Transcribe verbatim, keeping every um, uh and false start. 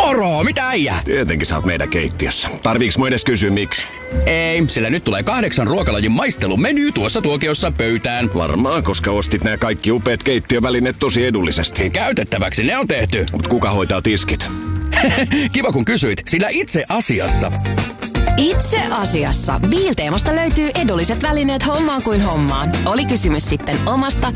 Moro, mitä äijää? Tietenkin sä oot meidän keittiössä. Tarviiks mun edes kysyä miksi? Ei, sillä nyt tulee kahdeksan ruokalajin maistelumeny tuossa tuokiossa pöytään. Varmaan, koska ostit nämä kaikki upeat keittiövälineet tosi edullisesti. Käytettäväksi ne on tehty. Mut kuka hoitaa tiskit? Kiva kun kysyit, sillä itse asiassa... Itse asiassa Biilteemasta löytyy edulliset välineet hommaan kuin hommaan. Oli kysymys sitten omasta